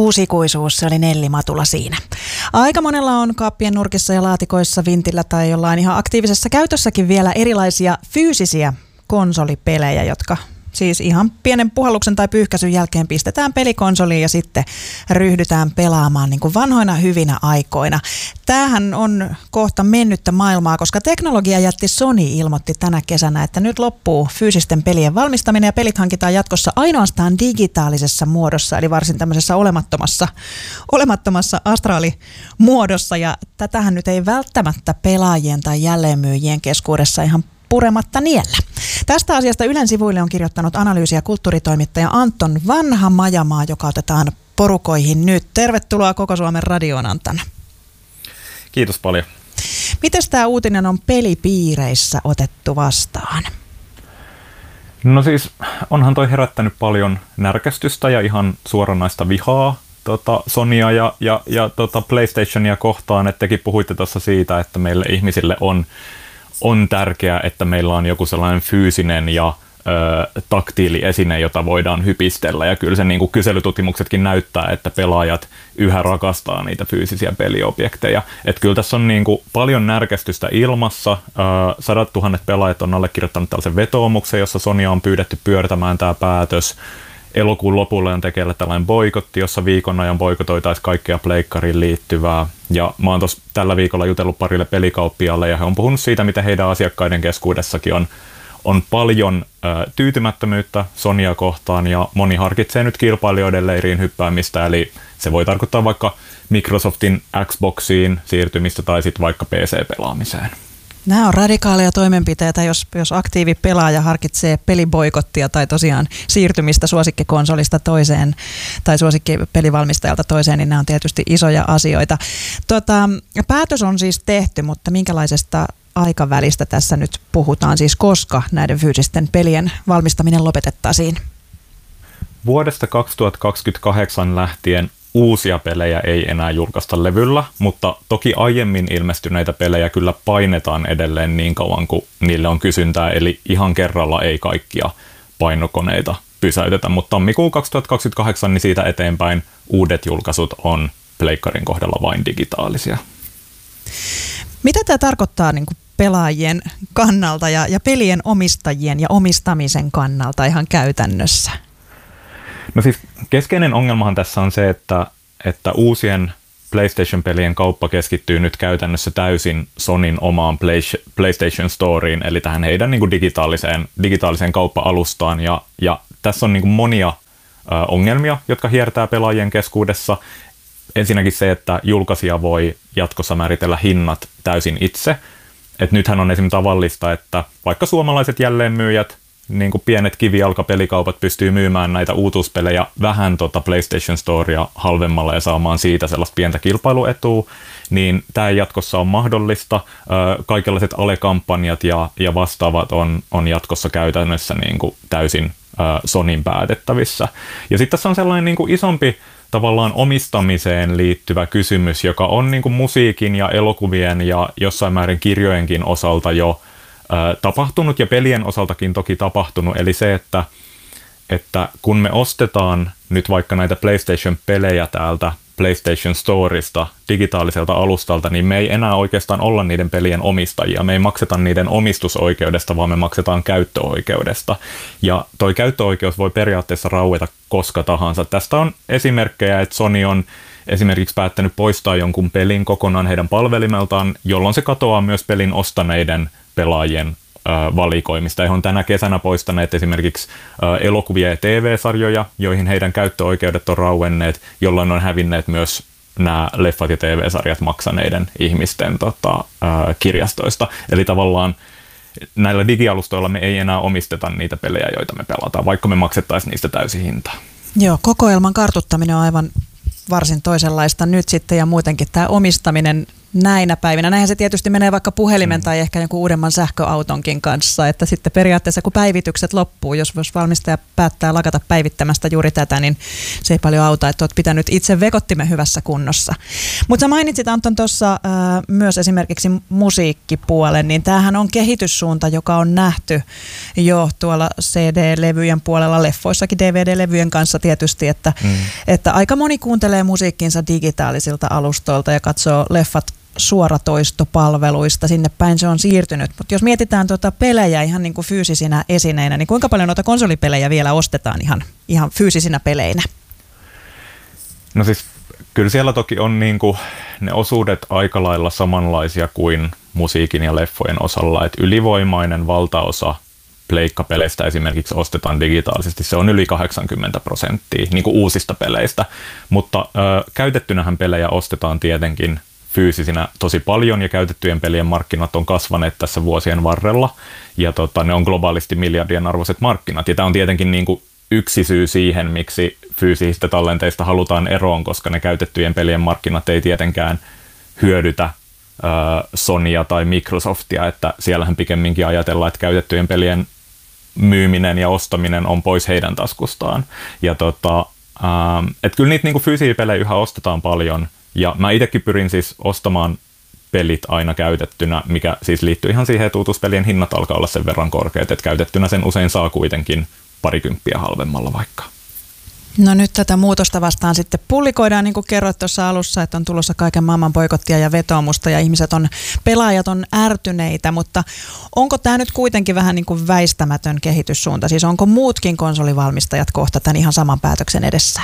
Uusikuisuus, se oli Nelli Matula siinä. Aika monella on kaappien nurkissa ja laatikoissa, vintillä tai jollain ihan aktiivisessa käytössäkin vielä erilaisia fyysisiä konsolipelejä, jotka siis ihan pienen puhalluksen tai pyyhkäisyn jälkeen pistetään pelikonsoliin ja sitten ryhdytään pelaamaan niin kuin vanhoina hyvinä aikoina. Tämähän on kohta mennyttä maailmaa, koska teknologiajätti Sony ilmoitti tänä kesänä, että nyt loppuu fyysisten pelien valmistaminen ja pelit hankitaan jatkossa ainoastaan digitaalisessa muodossa, eli varsin tämmöisessä olemattomassa astraalimuodossa. Ja tätähän nyt ei välttämättä pelaajien tai jälleenmyyjien keskuudessa ihan purematta niellä. Tästä asiasta Ylen sivuille on kirjoittanut analyysi- ja kulttuuritoimittaja Anton Vanha-Majamaa, joka otetaan porukoihin nyt. Tervetuloa Koko Suomen radioon, Anton. Kiitos paljon. Miten tämä uutinen on pelipiireissä otettu vastaan? No siis onhan toi herättänyt paljon närkästystä ja ihan suoranaista vihaa Sonya ja PlayStationia kohtaan, että tekin puhuitte tuossa siitä, että meille ihmisille on tärkeää, että meillä on joku sellainen fyysinen ja taktiiliesine, jota voidaan hypistellä. Ja kyllä se niin kuin kyselytutkimuksetkin näyttää, että pelaajat yhä rakastaa niitä fyysisiä peliobjekteja. Että kyllä tässä on niin kuin paljon närkästystä ilmassa. 100 000 pelaajat on allekirjoittanut tällaisen vetoomuksen, jossa Sonya on pyydetty pyörtämään tämä päätös. Elokuun lopulle on tekeillä tällainen boikotti, jossa viikon ajan boikotoitaisiin kaikkea pleikkariin liittyvää. Ja mä oon tuossa tällä viikolla jutellut parille pelikauppialle ja he on puhunut siitä, miten heidän asiakkaiden keskuudessakin on paljon tyytymättömyyttä Sonya kohtaan ja moni harkitsee nyt kilpailijoiden leiriin hyppäämistä. Eli se voi tarkoittaa vaikka Microsoftin Xboxiin siirtymistä tai sitten vaikka PC-pelaamiseen. Nämä on radikaaleja toimenpiteitä, jos aktiivi pelaaja harkitsee peliboikottia tai tosiaan siirtymistä suosikkikonsolista toiseen tai suosikkipelivalmistajalta toiseen, niin nämä on tietysti isoja asioita. Päätös on siis tehty, mutta minkälaisesta aikavälistä tässä nyt puhutaan, siis koska näiden fyysisten pelien valmistaminen lopetettaisiin? Vuodesta 2028 lähtien uusia pelejä ei enää julkaista levyllä, mutta toki aiemmin ilmestyneitä pelejä kyllä painetaan edelleen niin kauan kuin niille on kysyntää, eli ihan kerralla ei kaikkia painokoneita pysäytetä, mutta tammikuun 2028 niin siitä eteenpäin uudet julkaisut on pleikkarin kohdalla vain digitaalisia. Mitä tämä tarkoittaa niin kuin pelaajien kannalta ja pelien omistajien ja omistamisen kannalta ihan käytännössä? No siis keskeinen ongelmahan tässä on se, että uusien PlayStation-pelien kauppa keskittyy nyt käytännössä täysin Sonyn omaan PlayStation Storeen, eli tähän heidän niin kuin digitaaliseen kauppa-alustaan. Ja tässä on niin kuin monia ongelmia, jotka hiertää pelaajien keskuudessa. Ensinnäkin se, että julkaisija voi jatkossa määritellä hinnat täysin itse. Et nythän on esimerkiksi tavallista, että vaikka suomalaiset jälleenmyyjät, niin kuin pienet kivijalkapelikaupat pystyy myymään näitä uutuuspelejä vähän PlayStation Storea halvemmalla ja saamaan siitä sellaista pientä kilpailuetua, niin tämä ei jatkossa on mahdollista. Kaikenlaiset alekampanjat ja vastaavat on jatkossa käytännössä niin kuin täysin Sonyn päätettävissä. Ja sitten tässä on sellainen niin kuin isompi tavallaan omistamiseen liittyvä kysymys, joka on niin kuin musiikin ja elokuvien ja jossain määrin kirjojenkin osalta jo tapahtunut ja pelien osaltakin toki tapahtunut, eli se, että kun me ostetaan nyt vaikka näitä PlayStation-pelejä täältä PlayStation Storesta digitaaliselta alustalta, niin me ei enää oikeastaan olla niiden pelien omistajia. Me ei makseta niiden omistusoikeudesta, vaan me maksetaan käyttöoikeudesta. Ja toi käyttöoikeus voi periaatteessa raueta koska tahansa. Tästä on esimerkkejä, että Sony on esimerkiksi päättänyt poistaa jonkun pelin kokonaan heidän palvelimeltaan, jolloin se katoaa myös pelin ostaneiden pelaajien valikoimista. He on tänä kesänä poistaneet esimerkiksi elokuvia ja TV-sarjoja, joihin heidän käyttöoikeudet on rauenneet, jolloin on hävinneet myös nämä leffat ja TV-sarjat maksaneiden ihmisten kirjastoista. Eli tavallaan näillä digialustoilla me ei enää omisteta niitä pelejä, joita me pelataan, vaikka me maksettaisiin niistä täysin hintaa. Joo, kokoelman kartuttaminen on aivan varsin toisenlaista nyt sitten ja muutenkin tämä omistaminen näinä päivinä. Näinhän se tietysti menee vaikka puhelimen tai ehkä jonkun uudemman sähköautonkin kanssa, että sitten periaatteessa kun päivitykset loppuu, jos valmistaja päättää lakata päivittämästä juuri tätä, niin se ei paljon auta, että olet pitänyt itse vekottimen hyvässä kunnossa. Mutta sä mainitsit Anton tuossa myös esimerkiksi musiikkipuolen, niin tämähän on kehityssuunta, joka on nähty jo tuolla CD-levyjen puolella, leffoissakin DVD-levyjen kanssa tietysti, että aika moni kuuntelee musiikkinsa digitaalisilta alustoilta ja katsoo leffat suoratoistopalveluista, sinne päin se on siirtynyt. Mutta jos mietitään pelejä ihan niin kuin fyysisinä esineinä, niin kuinka paljon noita konsolipelejä vielä ostetaan ihan fyysisinä peleinä? No siis kyllä siellä toki on niin kuin ne osuudet aika lailla samanlaisia kuin musiikin ja leffojen osalla, että ylivoimainen valtaosa pleikkapeleistä esimerkiksi ostetaan digitaalisesti, se on yli 80% niin kuin uusista peleistä, mutta käytettynähän pelejä ostetaan tietenkin fyysisinä tosi paljon ja käytettyjen pelien markkinat on kasvaneet tässä vuosien varrella ja ne on globaalisti miljardien arvoiset markkinat ja tämä on tietenkin niin kuin yksi syy siihen, miksi fyysisistä tallenteista halutaan eroon, koska ne käytettyjen pelien markkinat ei tietenkään hyödytä Sonya tai Microsoftia, että siellähän pikemminkin ajatellaan, että käytettyjen pelien myyminen ja ostaminen on pois heidän taskustaan. Ja että kyllä niitä niinku fyysisiä pelejä yhä ostetaan paljon, ja mä itsekin pyrin siis ostamaan pelit aina käytettynä, mikä siis liittyy ihan siihen, että uutuuspelien hinnat alkaa olla sen verran korkeat, että käytettynä sen usein saa kuitenkin parikymppiä halvemmalla vaikka. No nyt tätä muutosta vastaan sitten pullikoidaan, niin kuin kerroit tuossa alussa, että on tulossa kaiken maailman boikottia ja vetoomusta ja pelaajat on ärtyneitä, mutta onko tämä nyt kuitenkin vähän niin kuin väistämätön kehityssuunta? Siis onko muutkin konsolivalmistajat kohta tämän ihan saman päätöksen edessä?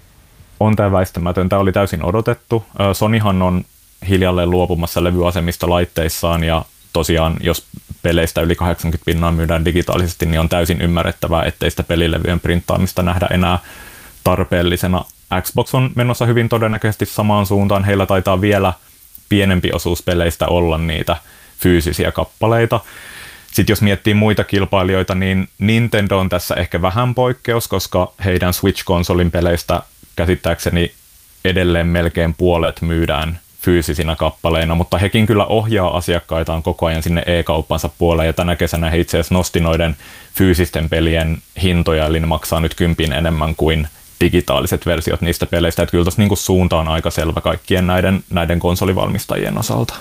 On tämä väistämätön. Tämä oli täysin odotettu. Sonyhan on hiljalleen luopumassa levyasemista laitteissaan ja tosiaan jos peleistä yli 80% myydään digitaalisesti, niin on täysin ymmärrettävää, ettei sitä pelilevyjen printtaamista nähdä enää tarpeellisena. Xbox on menossa hyvin todennäköisesti samaan suuntaan. Heillä taitaa vielä pienempi osuus peleistä olla niitä fyysisiä kappaleita. Sitten jos miettii muita kilpailijoita, niin Nintendo on tässä ehkä vähän poikkeus, koska heidän Switch-konsolin peleistä käsittääkseni edelleen melkein puolet myydään fyysisinä kappaleina, mutta hekin kyllä ohjaa asiakkaitaan koko ajan sinne e-kauppansa puolelle, ja tänä kesänä he itse asiassa nosti noiden fyysisten pelien hintoja, eli ne maksaa nyt 10 enemmän kuin digitaaliset versiot niistä peleistä, että kyllä tuossa niinku suunta on aika selvä kaikkien näiden konsolivalmistajien osalta.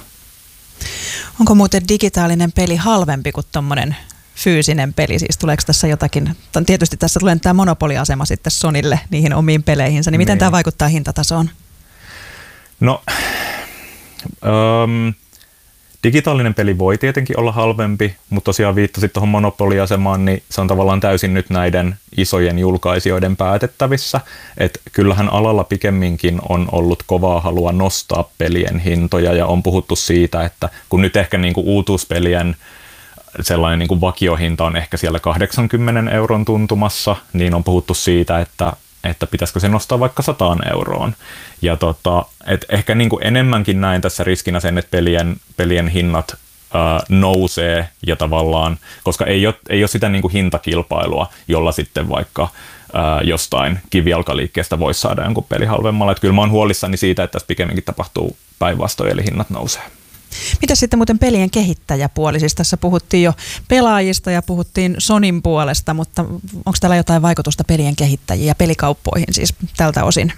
Onko muuten digitaalinen peli halvempi kuin tuommoinen fyysinen peli? Siis tuleeko tässä jotakin, tietysti tässä tulee tämä monopoliasema sitten Sonylle niihin omiin peleihinsä, niin miten tämä vaikuttaa hintatasoon? No, digitaalinen peli voi tietenkin olla halvempi, mutta tosiaan viittasit tuohon monopoliasemaan, niin se on tavallaan täysin nyt näiden isojen julkaisijoiden päätettävissä. Että kyllähän alalla pikemminkin on ollut kovaa halua nostaa pelien hintoja ja on puhuttu siitä, että kun nyt ehkä niinku uutuuspelien sellainen niinku vakiohinta on ehkä siellä 80 euron tuntumassa, niin on puhuttu siitä, että pitäisikö se nostaa vaikka 100 euroon. Ja et ehkä niin kuin enemmänkin näen tässä riskinä sen, että pelien hinnat nousee ja tavallaan, koska ei ole sitä niin kuin hintakilpailua, jolla sitten vaikka jostain kivijalkaliikkeestä voisi saada jonkun peli halvemmalla. Että kyllä mä oon huolissani siitä, että tässä pikemminkin tapahtuu päinvastoin, eli hinnat nousee. Mitä sitten muuten pelien kehittäjäpuoli? Siis tässä puhuttiin jo pelaajista ja puhuttiin Sonyn puolesta, mutta onko täällä jotain vaikutusta pelien kehittäjiin ja pelikauppoihin siis tältä osin?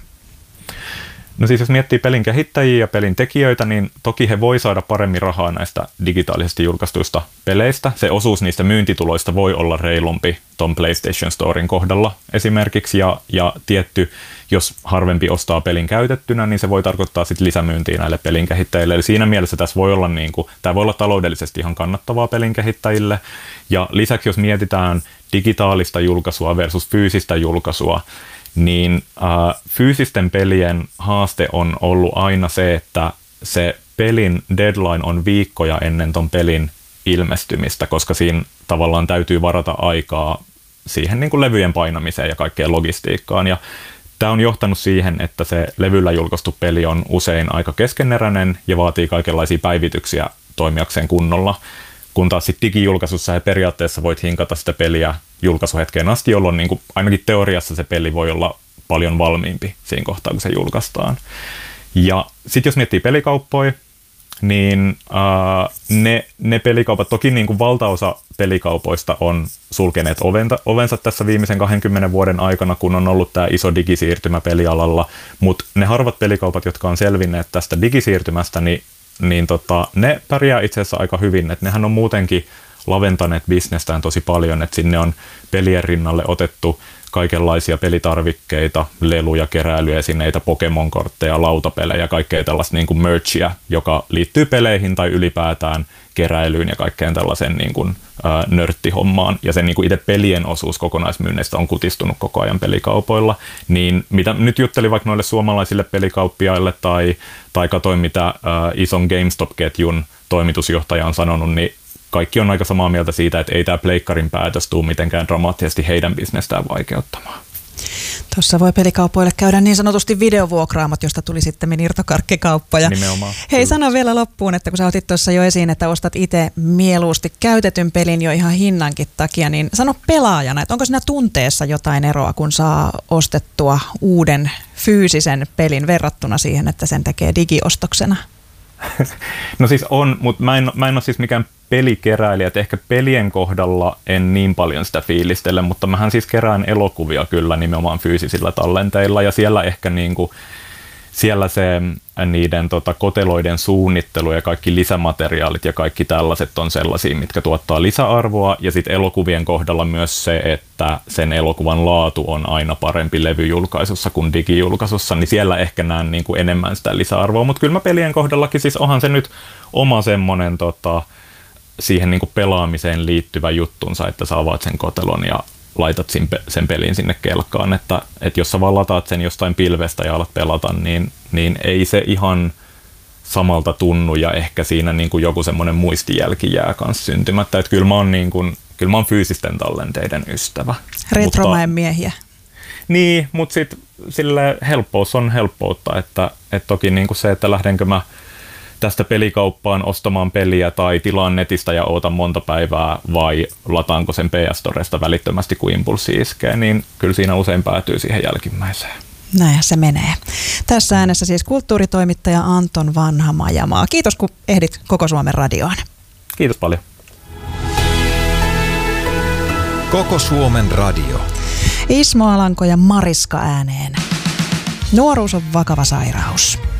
No siis jos miettii pelin kehittäjiä ja pelin tekijöitä, niin toki he voi saada paremmin rahaa näistä digitaalisesti julkaistuista peleistä. Se osuus niistä myyntituloista voi olla reilumpi ton PlayStation Storen kohdalla esimerkiksi, ja tietty, jos harvempi ostaa pelin käytettynä, niin se voi tarkoittaa sitten lisämyyntiä näille pelin kehittäjille. Eli siinä mielessä tässä voi olla, tämä voi olla taloudellisesti ihan kannattavaa pelin kehittäjille. Ja lisäksi jos mietitään digitaalista julkaisua versus fyysistä julkaisua, niin fyysisten pelien haaste on ollut aina se, että se pelin deadline on viikkoja ennen ton pelin ilmestymistä, koska siinä tavallaan täytyy varata aikaa siihen niin kuin levyjen painamiseen ja kaikkeen logistiikkaan. Ja tämä on johtanut siihen, että se levyllä julkaistu peli on usein aika keskeneräinen ja vaatii kaikenlaisia päivityksiä toimijakseen kunnolla. Kun taas sitten digijulkaisussa periaatteessa voit hinkata sitä peliä julkaisuhetkeen asti, jolloin niin kuin ainakin teoriassa se peli voi olla paljon valmiimpi siinä kohtaa, kun se julkaistaan. Ja sitten jos miettii pelikauppoja, niin ne pelikaupat, toki niin kuin valtaosa pelikaupoista on sulkeneet ovensa tässä viimeisen 20 vuoden aikana, kun on ollut tämä iso digisiirtymä pelialalla, mutta ne harvat pelikaupat, jotka on selvinneet tästä digisiirtymästä, niin ne pärjää itse asiassa aika hyvin, että nehän on muutenkin laventaneet bisnestään tosi paljon, että sinne on pelien rinnalle otettu kaikenlaisia pelitarvikkeita, leluja, keräilyesineitä, Pokemon-kortteja, lautapelejä, kaikkea tällaista niin kuin merchia, joka liittyy peleihin tai ylipäätään keräilyyn ja kaikkeen tällaiseen niin kuin, nörttihommaan. Ja sen niin kuin itse pelien osuus kokonaismyynneistä on kutistunut koko ajan pelikaupoilla. Niin mitä nyt juttelin vaikka noille suomalaisille pelikauppiaille tai katoin mitä ison GameStop-ketjun toimitusjohtaja on sanonut, niin kaikki on aika samaa mieltä siitä, että ei tämä pleikkarin päätös tule mitenkään dramaattisesti heidän bisnestään vaikeuttamaan. Tuossa voi pelikaupoille käydä niin sanotusti videovuokraamot, josta tuli sitten irtokarkkikauppa. Nimenomaan. Hei, sano vielä loppuun, että kun sä otit tuossa jo esiin, että ostat itse mieluusti käytetyn pelin jo ihan hinnankin takia, niin sano pelaajana, että onko siinä tunteessa jotain eroa, kun saa ostettua uuden fyysisen pelin verrattuna siihen, että sen tekee digiostoksena? No siis on, mutta mä en ole siis mikään pelikeräilijä, että ehkä pelien kohdalla en niin paljon sitä fiilistele, mutta mähän siis kerään elokuvia kyllä nimenomaan fyysisillä tallenteilla ja siellä ehkä niinku, siellä se niiden koteloiden suunnittelu ja kaikki lisämateriaalit ja kaikki tällaiset on sellaisia, mitkä tuottaa lisäarvoa ja sitten elokuvien kohdalla myös se, että sen elokuvan laatu on aina parempi levyjulkaisussa kuin digijulkaisussa, niin siellä ehkä näen niinku enemmän sitä lisäarvoa, mutta kyllä mä pelien kohdallakin siis onhan se nyt oma semmoinen siihen niinku pelaamiseen liittyvä juttunsa, että sä avaat sen kotelon ja laitat sen pelin sinne kelkkaan, että jos sä vaan lataat sen jostain pilvestä ja alat pelata, niin ei se ihan samalta tunnu ja ehkä siinä niin kuin joku semmoinen muistijälki jää kanssa syntymättä, että kyllä mä oon fyysisten tallenteiden ystävä. Retromäen miehiä. Niin, mutta sitten sille helppous on helppoutta, että toki niin kuin se, että lähdenkö mä tästä pelikauppaan ostamaan peliä tai tilaan netistä ja ootan monta päivää vai lataanko sen PS Storesta välittömästi, kun impulssi iskee, niin kyllä siinä usein päätyy siihen jälkimmäiseen. Näin se menee. Tässä äänessä siis kulttuuritoimittaja Anton Vanha-Majamaa. Kiitos, kun ehdit Koko Suomen radioon. Kiitos paljon. Koko Suomen radio. Ismo Alanko ja Mariska ääneen. Nuoruus on vakava sairaus.